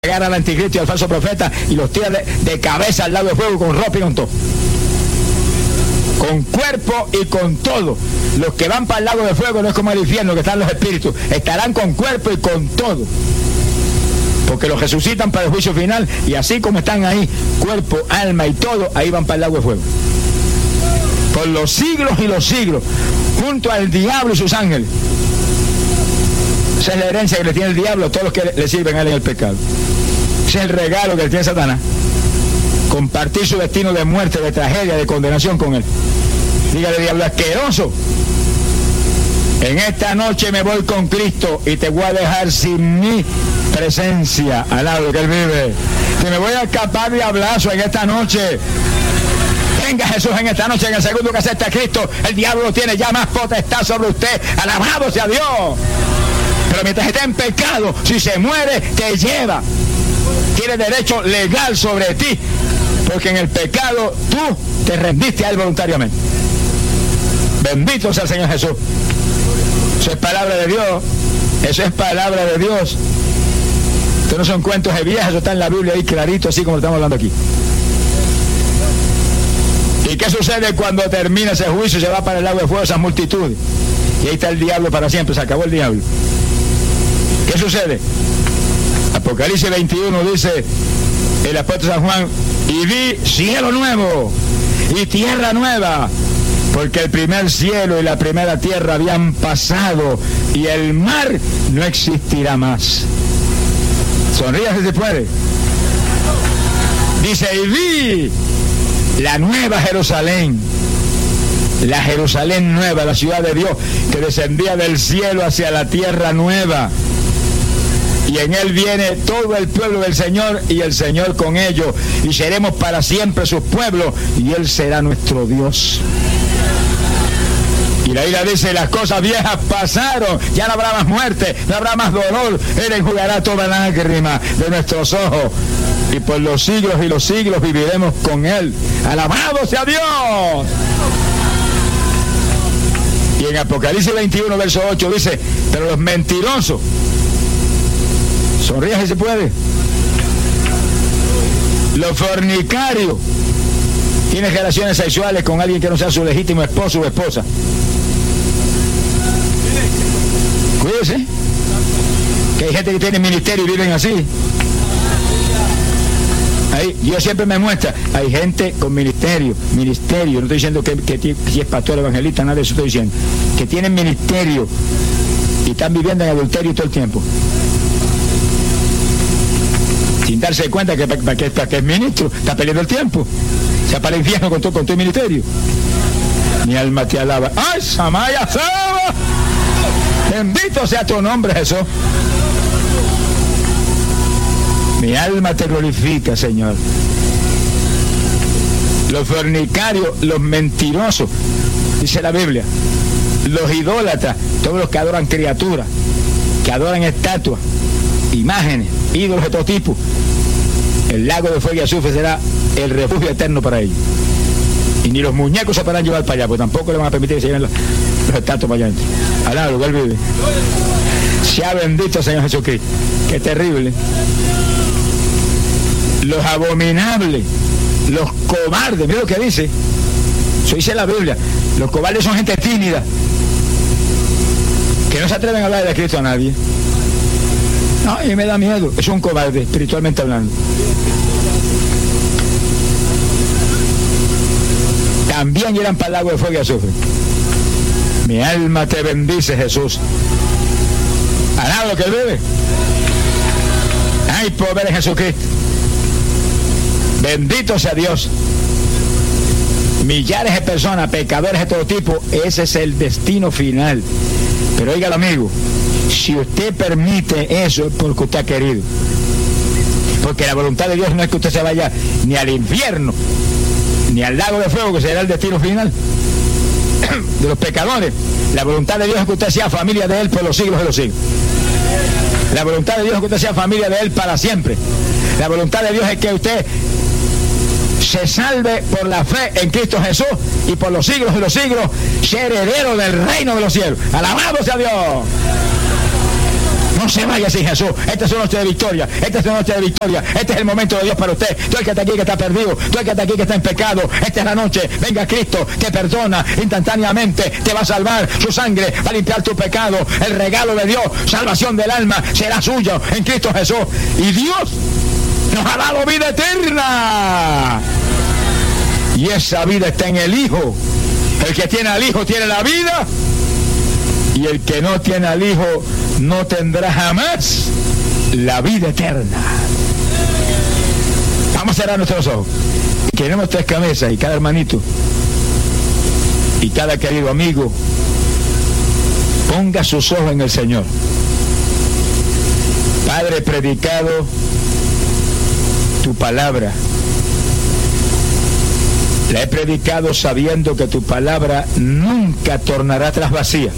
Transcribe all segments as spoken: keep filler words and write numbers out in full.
Agarra al anticristo y al falso profeta y los tira de, de cabeza al lago de fuego con ropa y con todo. Con cuerpo y con todo. Los que van para el lago de fuego no es como el infierno, que están los espíritus. Estarán con cuerpo y con todo. Porque los resucitan para el juicio final y así como están ahí, cuerpo, alma y todo, ahí van para el lago de fuego. Por los siglos y los siglos, junto al diablo y sus ángeles. Esa es la herencia que le tiene el diablo a todos los que le, le sirven a él en el pecado. Ese es el regalo que le tiene Satanás. Compartir su destino de muerte, de tragedia, de condenación con él. Dígale, diablo asqueroso, en esta noche me voy con Cristo y te voy a dejar sin mi presencia, al lado que él vive. Que me voy a escapar de hablazo en esta noche. Venga Jesús en esta noche, en el segundo que acepta a Cristo, el diablo lo tiene ya más potestad sobre usted. Alabado sea Dios. Pero mientras esté en pecado, si se muere, te lleva. Tiene derecho legal sobre ti. Porque en el pecado tú te rendiste a él voluntariamente. Bendito sea el Señor Jesús. Eso es palabra de Dios. Eso es palabra de Dios. Esto no son cuentos de viejas, eso está en la Biblia ahí clarito, así como lo estamos hablando aquí. ¿Y qué sucede cuando termina ese juicio y se va para el lago de fuego esas multitudes? Y ahí está el diablo para siempre, se acabó el diablo. ¿Qué sucede? Apocalipsis veintiuno dice el apóstol San Juan: y vi cielo nuevo y tierra nueva, porque el primer cielo y la primera tierra habían pasado y el mar no existirá más. Sonríase si se puede. Dice: y vi la nueva Jerusalén, la Jerusalén nueva, la ciudad de Dios, que descendía del cielo hacia la tierra nueva. Y en él viene todo el pueblo del Señor y el Señor con ellos. Y seremos para siempre sus pueblos y él será nuestro Dios. Y la Biblia dice: las cosas viejas pasaron, ya no habrá más muerte, no habrá más dolor. Él enjugará toda lágrima de nuestros ojos. Y por los siglos y los siglos viviremos con él. ¡Alabado sea Dios! Y en Apocalipsis veintiuno, verso ocho dice: pero los mentirosos, sonríe si se puede, los fornicarios, tienen relaciones sexuales con alguien que no sea su legítimo esposo o esposa. Cuídese, que hay gente que tiene ministerio y viven así. Ahí, Dios siempre me muestra, hay gente con ministerio, ministerio, no estoy diciendo que, que, que si es pastor, evangelista, nada de eso estoy diciendo, que tienen ministerio y están viviendo en adulterio todo el tiempo, sin darse cuenta que para que, que es ministro, está perdiendo el tiempo, se va para el infierno con tu, con tu ministerio. Mi alma te alaba. ¡Ay, Samaya Saba! Bendito sea tu nombre, Jesús. Mi alma te glorifica, Señor. Los fornicarios, los mentirosos, dice la Biblia, los idólatras, todos los que adoran criaturas, que adoran estatuas, imágenes, ídolos de todo tipo, el lago de fuego y azufre será el refugio eterno para ellos. Y ni los muñecos se podrán llevar para allá, pues tampoco le van a permitir que se lleven los, los estatuas para allá adentro. Alá, lugar vive. Sea bendito, Señor Jesucristo. Qué terrible. Los abominables, los cobardes, mira lo que dice. Eso dice la Biblia. Los cobardes son gente tímida, que no se atreven a hablar de Cristo a nadie. No, y me da miedo. Es un cobarde, espiritualmente hablando. También irán para el lago de fuego y azufre. Mi alma te bendice, Jesús. Alaba lo que él vive. Hay poder en Jesucristo. Bendito sea Dios. Millares de personas, pecadores de todo tipo, ese es el destino final. Pero oiga, amigo, si usted permite eso es porque usted ha querido. Porque la voluntad de Dios no es que usted se vaya ni al infierno, ni al lago de fuego, que será el destino final de los pecadores. La voluntad de Dios es que usted sea familia de él por los siglos de los siglos. La voluntad de Dios es que usted sea familia de él para siempre. La voluntad de Dios es que usted se salve por la fe en Cristo Jesús y por los siglos de los siglos sea heredero del reino de los cielos. Alabado sea Dios. No se vaya sin Jesús. Esta es una noche de victoria. Esta es una noche de victoria. Este es el momento de Dios para usted. Tú el que está aquí que está perdido. Tú el que está aquí que está en pecado. Esta es la noche. Venga Cristo, que perdona instantáneamente. Te va a salvar. Su sangre va a limpiar tu pecado. El regalo de Dios, salvación del alma, será suyo en Cristo Jesús. Y Dios nos ha dado vida eterna. Y esa vida está en el Hijo. El que tiene al Hijo tiene la vida. Y el que no tiene al Hijo no tendrá jamás la vida eterna. Vamos a cerrar nuestros ojos. Y queremos tres cabezas y cada hermanito y cada querido amigo ponga sus ojos en el Señor. Padre, he predicado tu palabra. La he predicado sabiendo que tu palabra nunca tornará atrás vacía.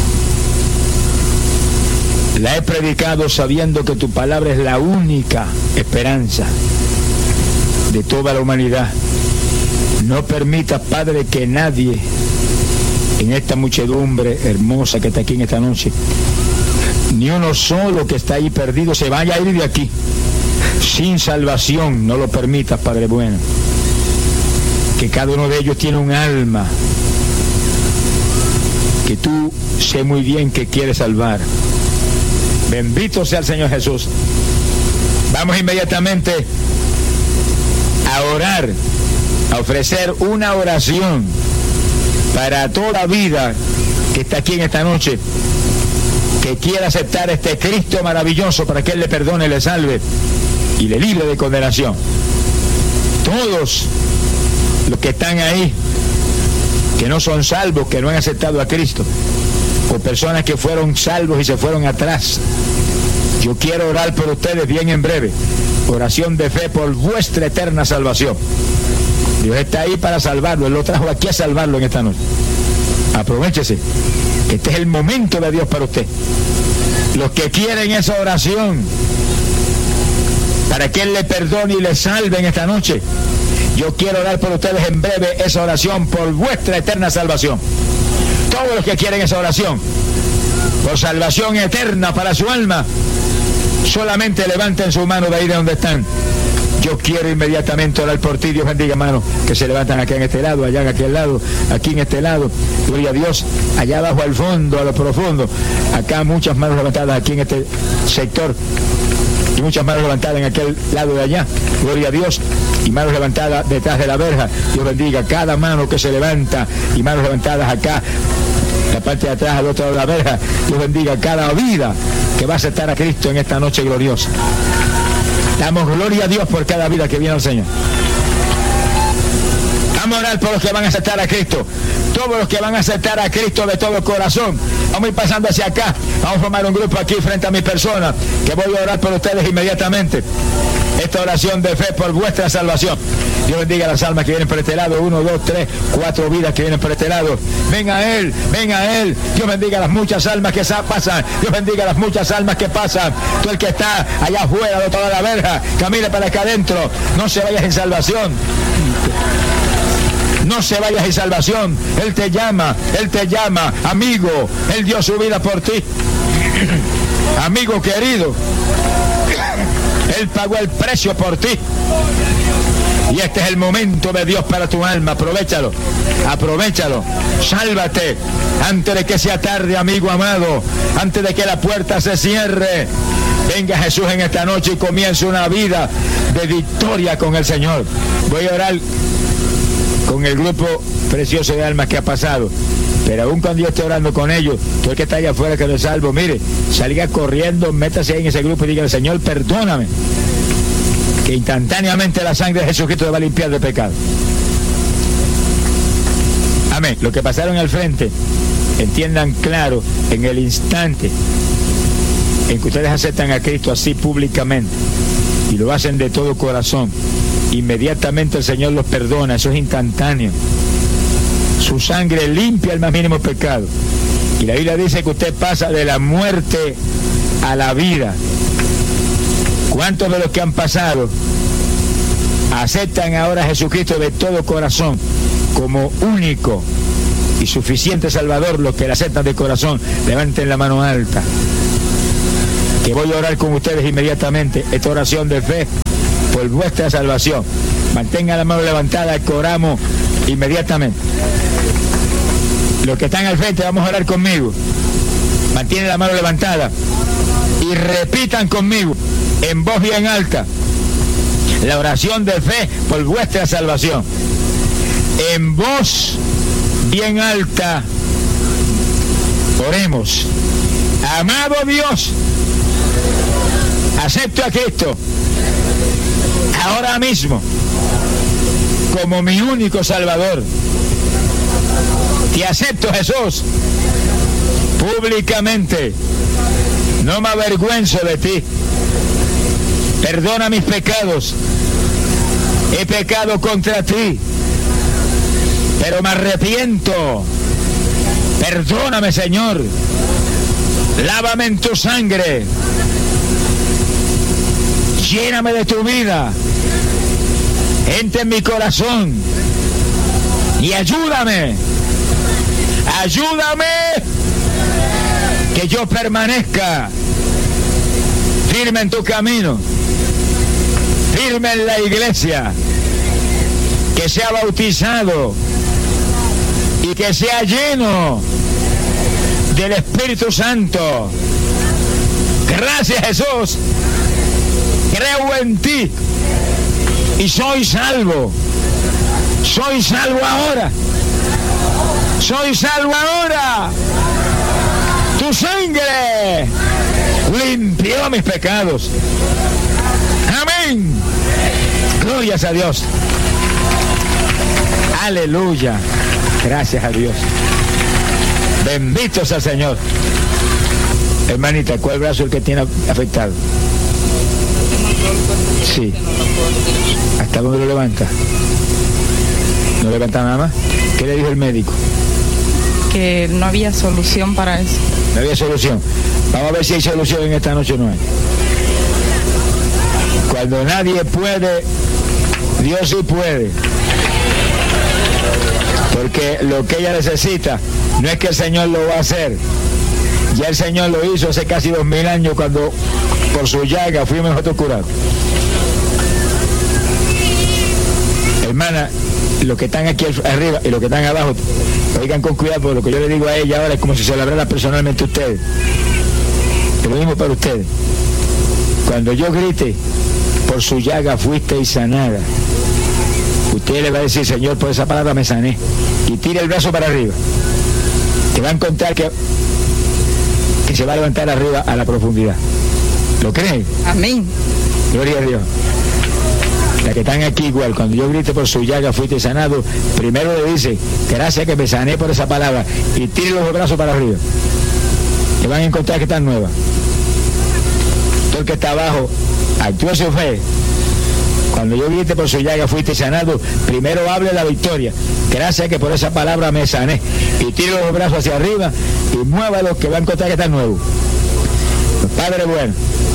La he predicado sabiendo que tu palabra es la única esperanza de toda la humanidad. No permitas, Padre, que nadie en esta muchedumbre hermosa que está aquí en esta noche, ni uno solo que está ahí perdido, se vaya a ir de aquí sin salvación. No lo permitas, Padre bueno. Que cada uno de ellos tiene un alma que tú sé muy bien que quieres salvar. Bendito sea el Señor Jesús. Vamos inmediatamente a orar, a ofrecer una oración para toda vida que está aquí en esta noche, que quiera aceptar este Cristo maravilloso para que Él le perdone, le salve y le libre de condenación. Todos los que están ahí, que no son salvos, que no han aceptado a Cristo, o personas que fueron salvos y se fueron atrás, yo quiero orar por ustedes bien en breve. Oración de fe por vuestra eterna salvación. Dios está ahí para salvarlo. Él lo trajo aquí a salvarlo en esta noche. Aprovechese, que este es el momento de Dios para usted. Los que quieren esa oración para que Él le perdone y le salve en esta noche, yo quiero orar por ustedes en breve esa oración por vuestra eterna salvación. Todos los que quieren esa oración por salvación eterna para su alma, solamente levanten su mano de ahí de donde están. Yo quiero inmediatamente orar por ti. Dios bendiga, hermanos, que se levantan aquí en este lado, allá en aquel lado, aquí en este lado. Gloria a Dios. Allá abajo al fondo, a lo profundo. Acá muchas manos levantadas aquí en este sector. Y muchas manos levantadas en aquel lado de allá. Gloria a Dios. Y manos levantadas detrás de la verja. Dios bendiga cada mano que se levanta. Y manos levantadas acá, la parte de atrás, al otro lado de la verja. Dios bendiga cada vida que va a aceptar a Cristo en esta noche gloriosa. Damos gloria a Dios por cada vida que viene al Señor. Vamos a orar por los que van a aceptar a Cristo. Todos los que van a aceptar a Cristo de todo corazón. Vamos a ir pasando hacia acá. Vamos a formar un grupo aquí frente a mi persona, que voy a orar por ustedes inmediatamente. Esta oración de fe por vuestra salvación. Dios bendiga las almas que vienen por este lado. Uno, dos, tres, cuatro vidas que vienen por este lado. Venga a Él, venga a Él. Dios bendiga las muchas almas que pasan. Dios bendiga las muchas almas que pasan. Tú el que está allá afuera, de toda la verja, camine para acá adentro. No se vaya sin salvación. No se vaya sin salvación. Él te llama, Él te llama, amigo. Él dio su vida por ti. Amigo querido, Él pagó el precio por ti. Y este es el momento de Dios para tu alma. Aprovechalo, aprovechalo. Sálvate antes de que sea tarde, amigo amado. Antes de que la puerta se cierre. Venga Jesús en esta noche y comience una vida de victoria con el Señor. Voy a orar con el grupo precioso de almas que ha pasado. Pero aún cuando yo esté orando con ellos, tú el que está allá afuera que lo salvo, mire, salga corriendo, métase ahí en ese grupo y diga: Señor, perdóname. Que instantáneamente la sangre de Jesucristo te va a limpiar de pecado. Amén. Lo que pasaron al frente, entiendan claro, en el instante en que ustedes aceptan a Cristo así públicamente y lo hacen de todo corazón, inmediatamente el Señor los perdona. Eso es instantáneo. Su sangre limpia el más mínimo pecado. Y la Biblia dice que usted pasa de la muerte a la vida. ¿Cuántos de los que han pasado aceptan ahora a Jesucristo de todo corazón como único y suficiente Salvador? Los que le aceptan de corazón, levanten la mano alta. que voy a orar con ustedes inmediatamente. Esta oración de fe por vuestra salvación. Mantengan la mano levantada, que oramos inmediatamente. Los que están al frente, vamos a orar conmigo. Mantienen la mano levantada y repitan conmigo en voz bien alta la oración de fe por vuestra salvación. En voz bien alta oremos. Amado Dios, acepto a Cristo ahora mismo como mi único Salvador. Te acepto, Jesús, públicamente. No me avergüenzo de ti. Perdona mis pecados. He pecado contra ti, pero me arrepiento. Perdóname, Señor. Lávame en tu sangre. Lléname de tu vida. Entra en mi corazón y ayúdame. Ayúdame que yo permanezca firme en tu camino, firme en la iglesia, que sea bautizado y que sea lleno del Espíritu Santo. Gracias, Jesús. Creo en ti y soy salvo. Soy salvo ahora. Soy salvo ahora. Tu sangre limpió mis pecados. Amén. Glorias a Dios. Aleluya. Gracias a Dios. Bendito sea el Señor. Hermanita, ¿cuál brazo es el que tiene afectado? Sí. ¿Hasta dónde lo levanta? ¿No levanta nada más? ¿Qué le dijo el médico? Que no había solución para eso. No había solución. Vamos a ver si hay solución en esta noche o no hay. Cuando nadie puede, Dios sí puede. Porque lo que ella necesita no es que el Señor lo va a hacer. Ya el Señor lo hizo hace casi dos mil años cuando por su llaga fuimos nosotros curados. Hermana, los que están aquí arriba y los que están abajo, oigan con cuidado, porque lo que yo le digo a ella ahora es como si se lo hablara personalmente a ustedes. Es lo mismo para ustedes. Cuando yo grite, por su llaga fuisteis sanada, usted le va a decir, Señor, por esa palabra me sané, y tira el brazo para arriba. Te va a encontrar que, que se va a levantar arriba a la profundidad. ¿Lo creen? Amén. Gloria a Dios. La que están aquí igual, cuando yo grite por su llaga fuiste sanado, primero le dice, gracias que me sané por esa palabra, y tire los brazos para arriba. Te van a encontrar que están nuevas. Todo el que está abajo, actúa su fe. Cuando yo grite por su llaga fuiste sanado, primero hable la victoria. Gracias que por esa palabra me sané. Y tire los brazos hacia arriba y muévalos, que va a encontrar que están nuevos. Padre bueno,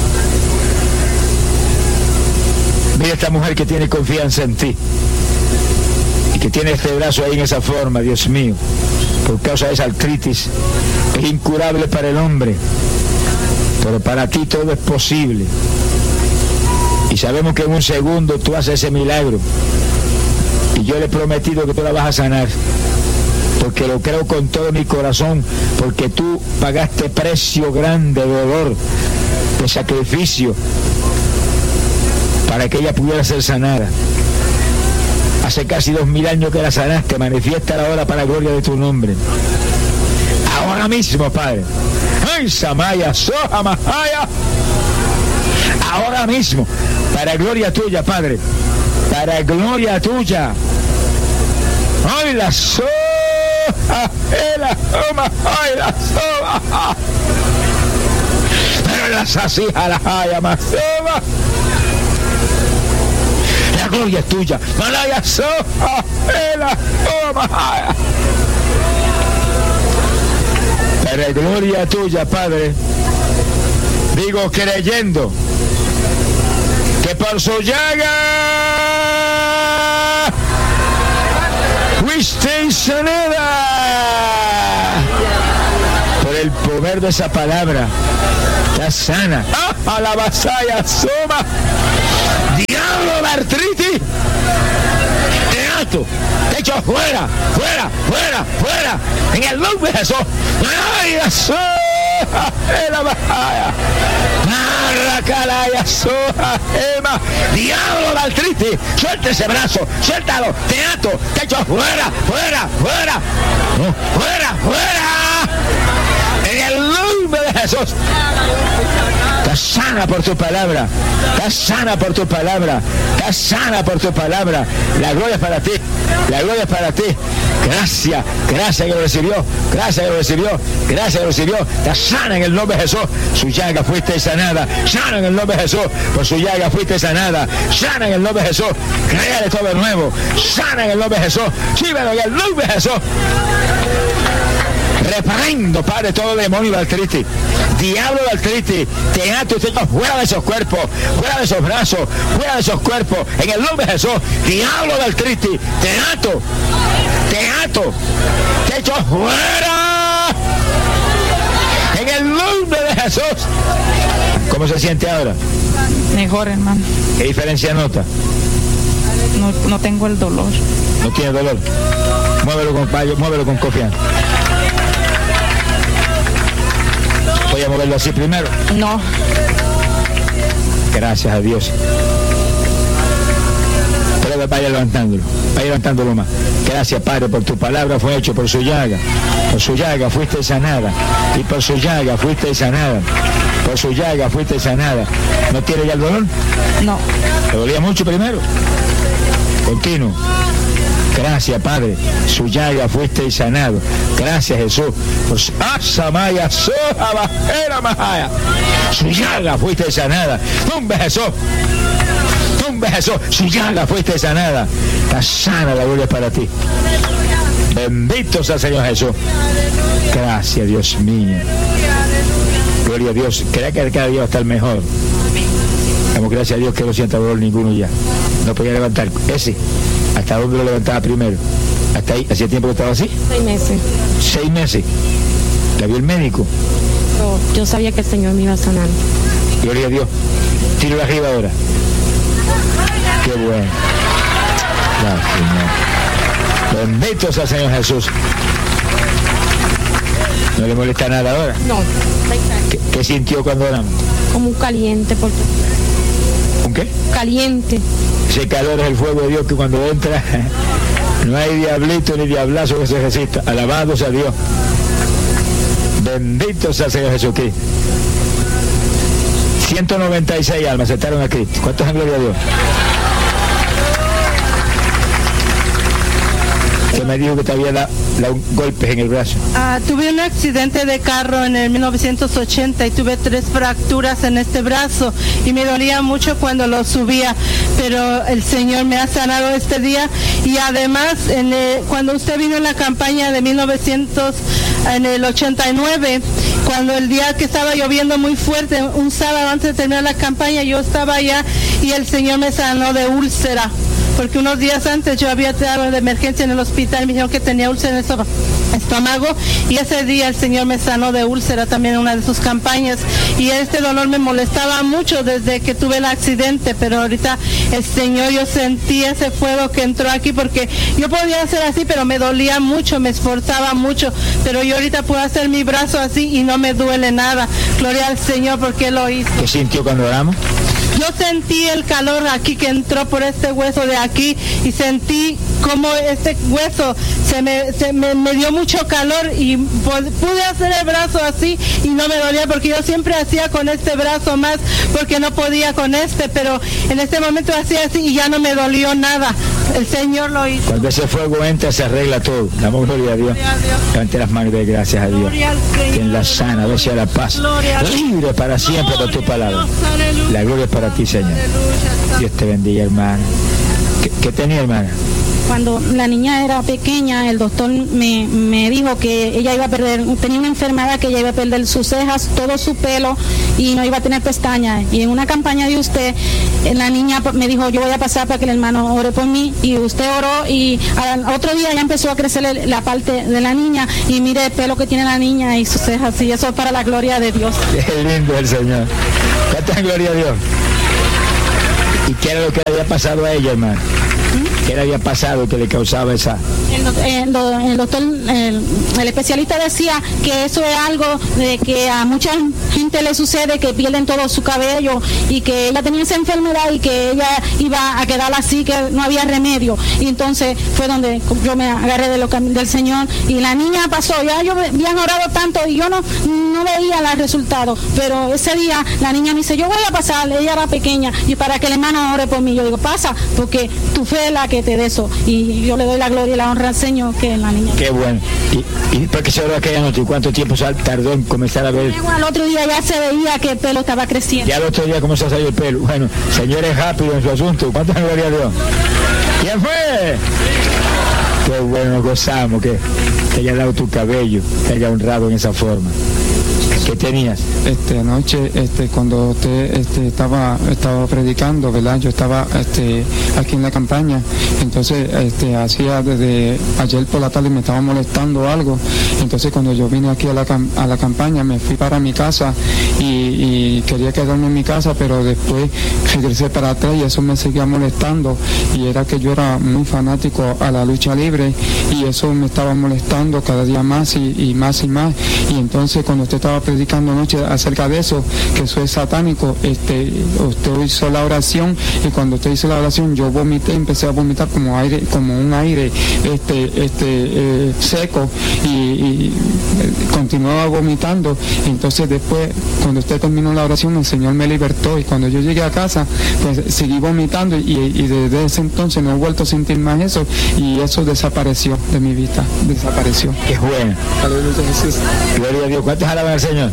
mira esta mujer que tiene confianza en ti y que tiene este brazo ahí en esa forma, Dios mío, por causa de esa artritis. Es incurable para el hombre, pero para ti todo es posible. Y sabemos que en un segundo tú haces ese milagro. Y yo le he prometido que tú la vas a sanar, porque lo creo con todo mi corazón, porque tú pagaste precio grande de dolor, de sacrificio, para que ella pudiera ser sanada. Hace casi dos mil años que la sanaste. Manifiesta ahora para la gloria de tu nombre. Ahora mismo, Padre. ¡Ay, Samaya, Soja, Mahaya! Ahora mismo, para gloria tuya, Padre. Para gloria tuya. ¡Ay, la Soja! ¡La Soma! ¡Ay, la Soma! Pero la Sasija, la Haya, Masoma. La gloria es tuya. Malaya Soja, la Soma. Para gloria tuya, Padre. Digo, creyendo que por su llaga fuisteis sanada por el poder guardo esa palabra. Está sana. ¡Ah! A la vasalla suma. Diablo de artritis. Te ato. Te echo fuera, fuera, fuera, fuera. En el nombre de Jesús. ¡Ay, Jesús! La vasalla. Marracalaya soja, Ema. Diablo de artritis. Suelta ese brazo. Suéltalo. Te ato. Te echo fuera, fuera, fuera. No, fuera, fuera. En el nombre de Jesús. Estás sana por tu palabra. Estás sana por tu palabra. Estás sana por tu palabra. La gloria es para ti. La gloria es para ti. Gracias. Gracias que lo recibió. Gracias que lo recibió. Gracias que lo recibió. Estás sana en el nombre de Jesús. Su llaga fuiste sanada. Sana en el nombre de Jesús. Por su llaga fuiste sanada. Sana en el nombre de Jesús. Créale todo de nuevo. Sana en el nombre de Jesús. Síbelo en el nombre de Jesús. Reprendo, Padre, todo demonio de artritis, diablo de artritis, te ato y te echo fuera de esos cuerpos, fuera de esos brazos, fuera de esos cuerpos, en el nombre de Jesús. Diablo de artritis, te ato, te ato, te echo fuera, en el nombre de Jesús. ¿Cómo se siente ahora? Mejor, hermano. ¿Qué diferencia nota? No, no tengo el dolor. ¿No tiene dolor? Muévelo con payo, muévelo con confianza. Voy a moverlo así primero. No. Gracias a Dios. Pero vaya levantándolo, vaya levantándolo más. Gracias, Padre, por tu palabra fue hecho, por su llaga. Por su llaga fuiste sanada. Y por su llaga fuiste sanada. Por su llaga fuiste sanada. ¿No tiene ya el dolor? No. ¿Te dolía mucho primero? Continuo. Gracias, Padre. Su llaga fuiste sanado. Gracias, Jesús. Por su asamaya, soja, bajera, majaya. Su llaga fuiste sanada. Nombre Jesús. Nombre Jesús. Su llaga fuiste sanada. Está sana, la gloria es para ti. Bendito sea el Señor Jesús. Gracias, Dios mío. Gloria a Dios. Crea que cada día va a estar mejor. Damos gracias a Dios que no sienta dolor ninguno ya. No podía levantar. Ese. ¿Hasta dónde lo levantaba primero? ¿Hasta ahí? ¿Hacía tiempo que estaba así? Seis meses. Seis meses. ¿La vio el médico? No, yo sabía que el Señor me iba a sanar. Gloria a Dios. Tiro arriba ahora. Qué bueno. Gracias, Señor. Bendito sea el Señor Jesús. ¿No le molesta nada ahora? No. ¿Qué, qué sintió cuando oramos? Como un caliente. Porque... ¿Un qué? Caliente. Ese calor es el fuego de Dios que cuando entra no hay diablito ni diablazo que se resista. Alabado sea Dios. Bendito sea el Señor Jesucristo. ciento noventa y seis almas aceptaron a Cristo. ¿Cuántos en gloria a Dios? Que me dijo que te había dado golpes en el brazo. Ah, tuve un accidente de carro en el mil novecientos ochenta y tuve tres fracturas en este brazo y me dolía mucho cuando lo subía, pero el Señor me ha sanado este día. Y además en el, cuando usted vino en la campaña de mil novecientos en el ochenta y nueve, cuando el día que estaba lloviendo muy fuerte, un sábado antes de terminar la campaña, yo estaba allá y el Señor me sanó de úlcera. Porque unos días antes yo había estado de emergencia en el hospital, me dijeron que tenía úlcera en el estómago, y ese día el Señor me sanó de úlcera también en una de sus campañas, y este dolor me molestaba mucho desde que tuve el accidente, pero ahorita el Señor, yo sentí ese fuego que entró aquí, porque yo podía hacer así, pero me dolía mucho, me esforzaba mucho, pero yo ahorita puedo hacer mi brazo así y no me duele nada. Gloria al Señor porque Él lo hizo. ¿Qué sintió cuando oramos? Yo sentí el calor aquí que entró por este hueso de aquí y sentí como este hueso se me, se me, me dio mucho calor y pude hacer el brazo así y no me dolía, porque yo siempre hacía con este brazo más porque no podía con este, pero en este momento hacía así y ya no me dolió nada. El Señor lo hizo. Cuando ese fuego entra se arregla todo. Damos gloria a Dios. Levante las manos de gracias a Dios. Quien la sana, desea la paz. Libre para siempre por tu palabra. La gloria es para ti, Señor. Dios te bendiga, hermana. ¿Qué, qué tenía, hermana? Cuando la niña era pequeña, el doctor me, me dijo que ella iba a perder, tenía una enfermedad que ella iba a perder sus cejas, todo su pelo y no iba a tener pestañas. Y en una campaña de usted, la niña me dijo, yo voy a pasar para que el hermano ore por mí, y usted oró y al otro día ya empezó a crecer la parte de la niña y mire el pelo que tiene la niña y sus cejas, y eso es para la gloria de Dios. Qué lindo el Señor. ¿Cuánta gloria a Dios? ¿Y qué era lo que había pasado a ella, hermano? ¿Qué le había pasado que le causaba esa? El, el, el doctor, el, el especialista decía que eso es algo de que a mucha gente le sucede, que pierden todo su cabello, y que ella tenía esa enfermedad y que ella iba a quedar así, que no había remedio. Y entonces fue donde yo me agarré de lo, del Señor, y la niña pasó. Ya yo habían orado tanto y yo no, no veía los resultados, pero ese día la niña me dice, yo voy a pasar, ella era pequeña, y para que el hermano ore por mí. Yo digo, pasa, porque tu fe es la que te dé eso, y yo le doy la gloria y la honra al Señor, que es la niña. Qué bueno. ¿Y, y por qué se oró aquella noche? ¿Cuánto tiempo tardó en comenzar a ver? Luego, al otro día ya se veía que el pelo estaba creciendo. Ya al otro día comenzó a salir el pelo. Bueno, Señor es rápido en su asunto. ¿Cuánta gloria a Dios? ¿Quién fue? Qué bueno, nos gozamos que te haya dado tu cabello, te haya honrado en esa forma. ¿Qué tenías? Este, anoche, este, cuando usted este, estaba, estaba predicando, ¿verdad? Yo estaba este, aquí en la campaña, entonces este, hacía desde ayer por la tarde me estaba molestando algo, entonces cuando yo vine aquí a la, a la campaña me fui para mi casa y, y quería quedarme en mi casa, pero después regresé para atrás y eso me seguía molestando, y era que yo era muy fanático a la lucha libre y eso me estaba molestando cada día más y, y más y más, y entonces cuando usted estaba predicando anoche acerca de eso, que eso es satánico, este, usted hizo la oración y cuando usted hizo la oración yo vomité, empecé a vomitar como aire, como un aire este, este eh, seco y, y continuaba vomitando. Entonces después cuando usted terminó la oración el Señor me libertó, y cuando yo llegué a casa pues seguí vomitando y, y desde ese entonces no he vuelto a sentir más eso, y eso desapareció de mi vista, desapareció. Qué bueno. Aleluya, Jesús. Gloria a Dios. ¿Cuántos alaban al Señor?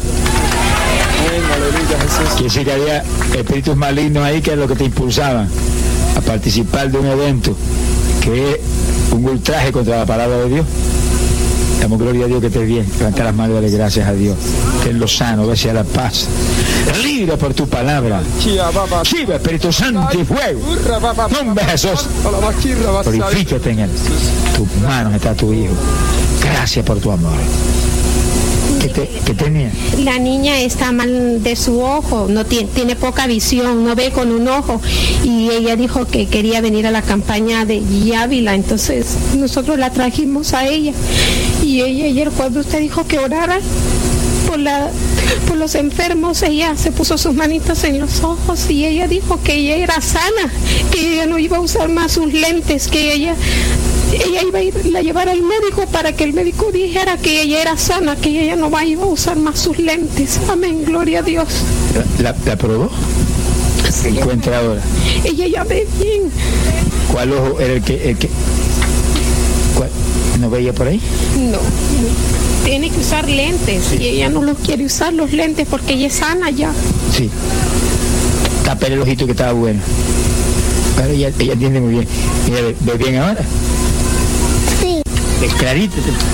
Aleluya, Jesús. Quiere decir que había espíritus malignos ahí que es lo que te impulsaban a participar de un evento que es un ultraje contra la palabra de Dios. Damos gloria a Dios que estés bien. Levanta las manos y dale gracias a Dios. Tenlo sano, gracias a la paz. Libre por tu palabra. Chiva, Espíritu Santo y fuego. Nombre de Jesús. Glorifícate en él. Tus manos está tu hijo. Gracias por tu amor. ¿Qué, te, ¿Qué tenía? La niña está mal de su ojo, no tiene, tiene poca visión, no ve con un ojo, y ella dijo que quería venir a la campaña de Ávila, entonces nosotros la trajimos a ella, y ella ayer cuando usted dijo que orara por la por los enfermos, ella se puso sus manitas en los ojos y ella dijo que ella era sana, que ella no iba a usar más sus lentes, que ella ella iba a ir a llevar al médico para que el médico dijera que ella era sana, que ella no va a ir a usar más sus lentes. Amén, gloria a Dios. ¿La, la probó? ¿Se encuentra ahora? Ella ya ve bien. ¿Cuál ojo era el que, el que cuál, no veía por ahí? No, tiene que usar lentes, sí. Y ella no los quiere usar los lentes porque ella es sana ya. Sí. Tapé el ojito que estaba bueno. Pero ella, ella entiende muy bien. Mira, ¿ves bien ahora? Sí. Es clarito.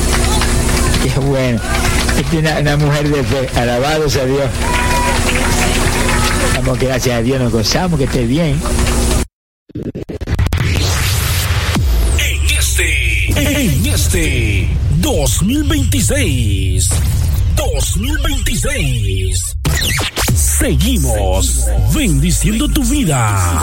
Qué bueno. Es una, una mujer de fe. Alabado sea Dios. Damos gracias a Dios, nos gozamos, que esté bien. En este, en este dos mil veintiséis, dos mil veintiséis, seguimos bendiciendo tu vida.